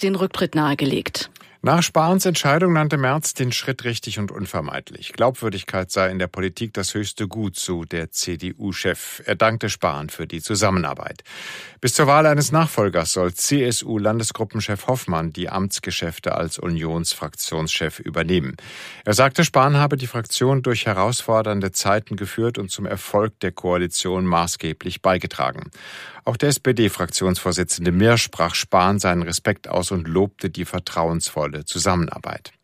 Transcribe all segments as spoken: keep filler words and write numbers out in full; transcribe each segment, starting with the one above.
hat den Rücktritt nahegelegt. Nach Spahns Entscheidung nannte Merz den Schritt richtig und unvermeidlich. Glaubwürdigkeit sei in der Politik das höchste Gut, so der C D U-Chef. Er dankte Spahn für die Zusammenarbeit. Bis zur Wahl eines Nachfolgers soll C S U-Landesgruppenchef Hoffmann die Amtsgeschäfte als Unionsfraktionschef übernehmen. Er sagte, Spahn habe die Fraktion durch herausfordernde Zeiten geführt und zum Erfolg der Koalition maßgeblich beigetragen. Auch der S P D-Fraktionsvorsitzende Mir sprach Spahn seinen Respekt aus und lobte die vertrauensvolle Zusammenarbeit.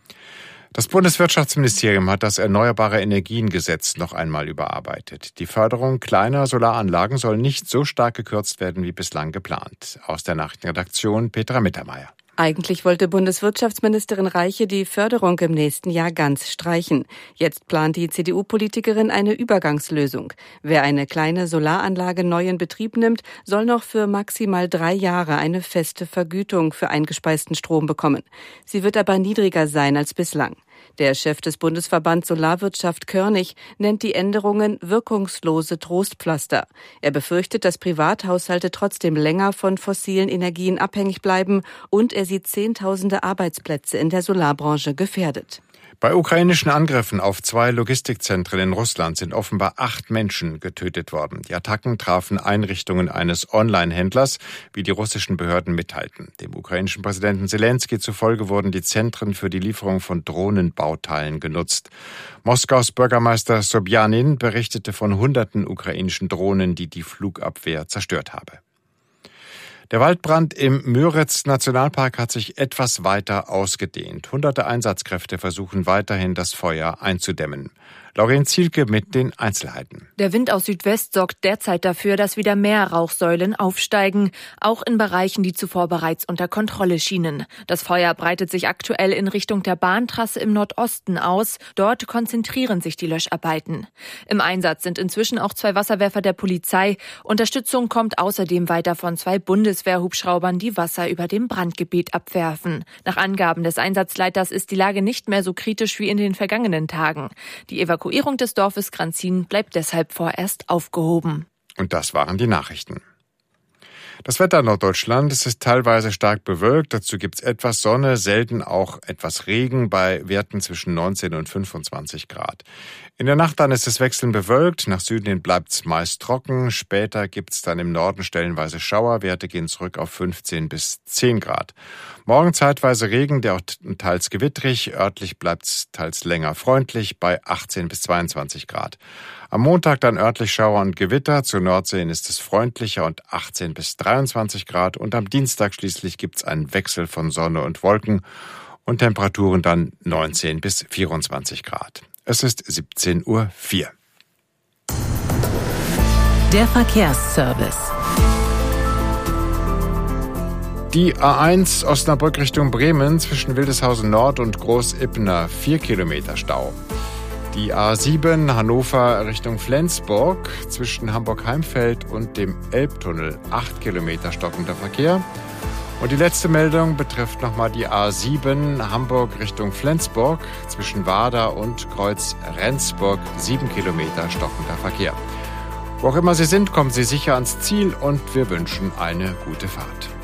Das Bundeswirtschaftsministerium hat das Erneuerbare Energien-Gesetz noch einmal überarbeitet. Die Förderung kleiner Solaranlagen soll nicht so stark gekürzt werden wie bislang geplant. Aus der Nachrichtenredaktion Petra Mittermeier. Eigentlich wollte Bundeswirtschaftsministerin Reiche die Förderung im nächsten Jahr ganz streichen. Jetzt plant die C D U-Politikerin eine Übergangslösung. Wer eine kleine Solaranlage neu in Betrieb nimmt, soll noch für maximal drei Jahre eine feste Vergütung für eingespeisten Strom bekommen. Sie wird aber niedriger sein als bislang. Der Chef des Bundesverbands Solarwirtschaft Körnig nennt die Änderungen wirkungslose Trostpflaster. Er befürchtet, dass Privathaushalte trotzdem länger von fossilen Energien abhängig bleiben und er sieht Zehntausende Arbeitsplätze in der Solarbranche gefährdet. Bei ukrainischen Angriffen auf zwei Logistikzentren in Russland sind offenbar acht Menschen getötet worden. Die Attacken trafen Einrichtungen eines Online-Händlers, wie die russischen Behörden mitteilten. Dem ukrainischen Präsidenten Zelensky zufolge wurden die Zentren für die Lieferung von Drohnenbauteilen genutzt. Moskaus Bürgermeister Sobjanin berichtete von hunderten ukrainischen Drohnen, die die Flugabwehr zerstört habe. Der Waldbrand im Müritz-Nationalpark hat sich etwas weiter ausgedehnt. Hunderte Einsatzkräfte versuchen weiterhin, das Feuer einzudämmen. Lauren Zielke mit den Einzelheiten. Der Wind aus Südwest sorgt derzeit dafür, dass wieder mehr Rauchsäulen aufsteigen, auch in Bereichen, die zuvor bereits unter Kontrolle schienen. Das Feuer breitet sich aktuell in Richtung der Bahntrasse im Nordosten aus. Dort konzentrieren sich die Löscharbeiten. Im Einsatz sind inzwischen auch zwei Wasserwerfer der Polizei. Unterstützung kommt außerdem weiter von zwei Bundeswehrhubschraubern, die Wasser über dem Brandgebiet abwerfen. Nach Angaben des Einsatzleiters ist die Lage nicht mehr so kritisch wie in den vergangenen Tagen. Die Evakuierung Die Evakuierung des Dorfes Granzin bleibt deshalb vorerst aufgehoben. Und das waren die Nachrichten. Das Wetter in Norddeutschland, es ist teilweise stark bewölkt, dazu gibt es etwas Sonne, selten auch etwas Regen bei Werten zwischen neunzehn und fünfundzwanzig Grad. In der Nacht dann ist es wechselnd bewölkt, nach Süden hin bleibt es meist trocken, später gibt es dann im Norden stellenweise Schauer, Werte gehen zurück auf fünfzehn bis zehn Grad. Morgen zeitweise Regen, der auch teils gewittrig, örtlich bleibt es teils länger freundlich bei achtzehn bis zweiundzwanzig Grad. Am Montag dann örtlich Schauer und Gewitter, zur Nordsee hin ist es freundlicher und achtzehn bis dreiundzwanzig Grad und am Dienstag schließlich gibt es einen Wechsel von Sonne und Wolken und Temperaturen dann neunzehn bis vierundzwanzig Grad. Es ist siebzehn Uhr vier. Der Verkehrsservice. Die A eins Osnabrück Richtung Bremen zwischen Wildeshausen Nord und Großippener vier Kilometer Stau. Die A sieben Hannover Richtung Flensburg zwischen Hamburg-Heimfeld und dem Elbtunnel acht Kilometer stockender Verkehr. Und die letzte Meldung betrifft nochmal die A sieben Hamburg Richtung Flensburg zwischen Wader und Kreuz Rendsburg sieben Kilometer stockender Verkehr. Wo auch immer Sie sind, kommen Sie sicher ans Ziel und wir wünschen eine gute Fahrt.